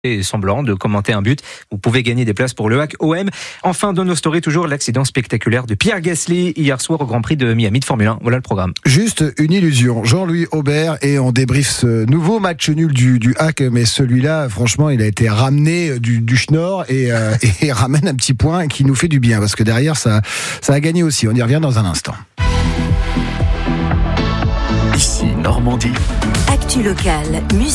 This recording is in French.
semblant de commenter un but. Vous pouvez gagner des places pour le Hack OM. Enfin, dans nos stories, toujours l'accident spectaculaire de Pierre Gasly hier soir au Grand Prix de Miami de Formule 1. Voilà le programme. Juste une illusion. Jean-Louis Aubert, et on débriefe ce nouveau match nul du Hack, mais celui-là, franchement, il a été ramené du schnorr et ramène un petit point qui nous fait du bien, parce que derrière, ça a gagné aussi. On y revient dans un instant. Ici Normandie. Actu locale, musique.